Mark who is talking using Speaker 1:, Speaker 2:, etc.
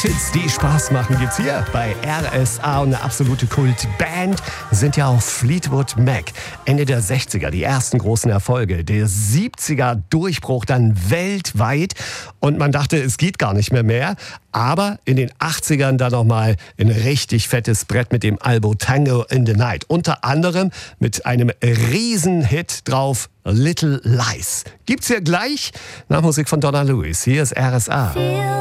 Speaker 1: Kulthits, die Spaß machen, gibt's hier bei RSA. Und eine absolute Kultband sind ja auch Fleetwood Mac. Ende der 60er die ersten großen Erfolge, der 70er Durchbruch dann weltweit. Und man dachte, es geht gar nicht mehr. Aber in den 80ern dann nochmal ein richtig fettes Brett mit dem Album Tango in the Night. Unter anderem mit einem Riesenhit drauf, Little Lies. Gibt's hier gleich nach Musik von Donna Lewis. Hier ist RSA.